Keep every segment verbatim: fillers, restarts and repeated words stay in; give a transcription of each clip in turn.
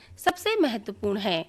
सबसे महत्वपूर्ण है।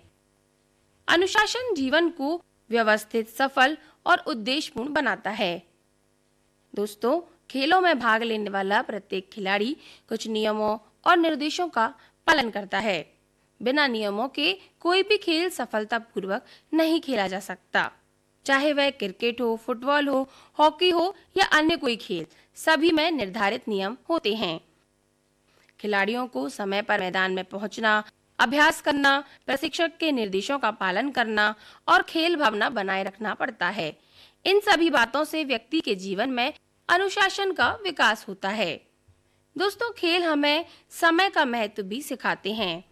अनुशासन जीवन को व्यवस्थित, सफल और उद्देश्यपूर्ण बनाता है। दोस्तों, खेलों में भाग लेने वाला प्रत्येक खिलाड़ी कुछ नियमों और निर्देशों का पालन करता है। बिना नियमों के कोई भी खेल सफलतापूर्वक नहीं खेला जा सकता। चाहे वह क्रिकेट हो, फुटबॉल हो, हॉकी हो या अन्य कोई खेल, सभी में निर्धारित नियम होते हैं। खिलाड़ियों को समय पर मैदान में पहुंचना, अभ्यास करना, प्रशिक्षक के निर्देशों का पालन करना और खेल भावना बनाए रखना पड़ता है। इन सभी बातों से व्यक्ति के जीवन में अनुशासन का विकास होता है। दोस्तों, खेल हमें समय का महत्व भी सिखाते हैं।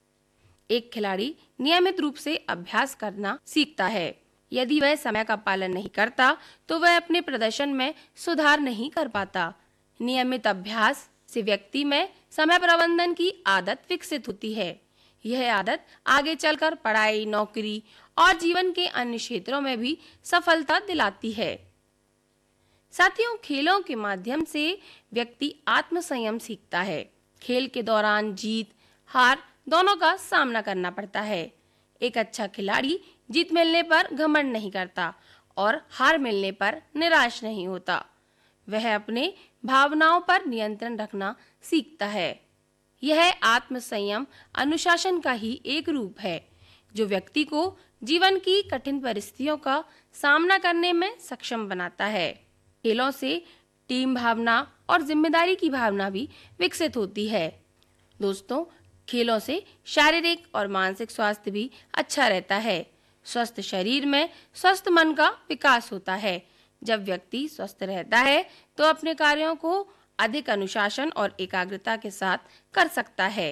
एक खिलाड़ी नियमित रूप से अभ्यास करना सीखता है। यदि वह समय का पालन नहीं करता तो वह अपने प्रदर्शन में सुधार नहीं कर पाता। नियमित अभ्यास से व्यक्ति में समय प्रबंधन की आदत विकसित होती है। यह आदत आगे चलकर पढ़ाई, नौकरी और जीवन के अन्य क्षेत्रों में भी सफलता दिलाती है। साथियों, खेलों के माध्यम से व्यक्ति आत्मसंयम सीखता है। खेल के दौरान जीत, हार दोनों का सामना करना पड़ता है। एक अच्छा खिलाड़ी जीत मिलने पर घमंड नहीं करता और हार मिलने पर निराश नहीं होता। वह अपने भावनाओं पर नियंत्रण रखना सीखता है। यह आत्मसंयम अनुशासन का ही एक रूप है, जो व्यक्ति को जीवन की कठिन परिस्थितियों का सामना करने में सक्षम बनाता है। खेलों से टीम भावना और जिम्मेदारी की भावना भी विकसित होती है। दोस्तों, खेलों से शारीरिक और मानसिक स्वास्थ्य भी अच्छा रहता है। स्वस्थ शरीर में स्वस्थ मन का विकास होता है। जब व्यक्ति स्वस्थ रहता है तो अपने कार्यों को अधिक अनुशासन और एकाग्रता के साथ कर सकता है।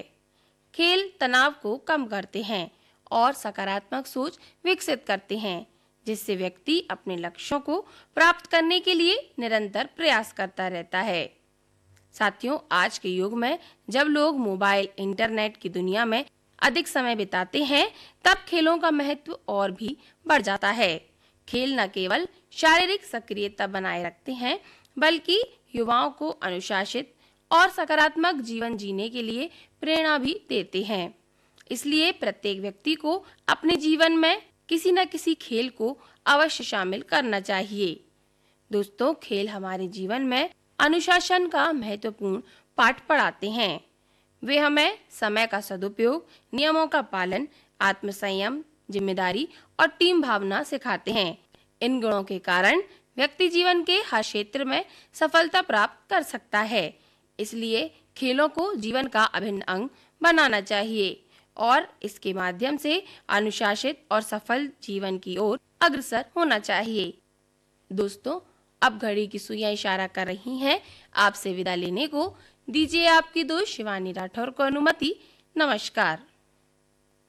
खेल तनाव को कम करते हैं और सकारात्मक सोच विकसित करते हैं, जिससे व्यक्ति अपने लक्ष्यों को प्राप्त करने के लिए निरंतर प्रयास करता रहता है। साथियों, आज के युग में जब लोग मोबाइल, इंटरनेट की दुनिया में अधिक समय बिताते हैं, तब खेलों का महत्व और भी बढ़ जाता है। खेल न केवल शारीरिक सक्रियता बनाए रखते हैं, बल्कि युवाओं को अनुशासित और सकारात्मक जीवन जीने के लिए प्रेरणा भी देते हैं। इसलिए प्रत्येक व्यक्ति को अपने जीवन में किसी न किसी खेल को अवश्य शामिल करना चाहिए। दोस्तों, खेल हमारे जीवन में अनुशासन का महत्वपूर्ण पाठ पढ़ाते हैं। वे हमें समय का सदुपयोग, नियमों का पालन, आत्मसंयम, जिम्मेदारी और टीम भावना सिखाते हैं। इन गुणों के कारण व्यक्ति जीवन के हर क्षेत्र में सफलता प्राप्त कर सकता है। इसलिए खेलों को जीवन का अभिन्न अंग बनाना चाहिए और इसके माध्यम से अनुशासित और सफल जीवन की ओर अग्रसर होना चाहिए। दोस्तों, अब घड़ी की सुइयां इशारा कर रही हैं आपसे विदा लेने को। दीजिए आपकी दोस्त शिवानी राठौर को अनुमति। नमस्कार।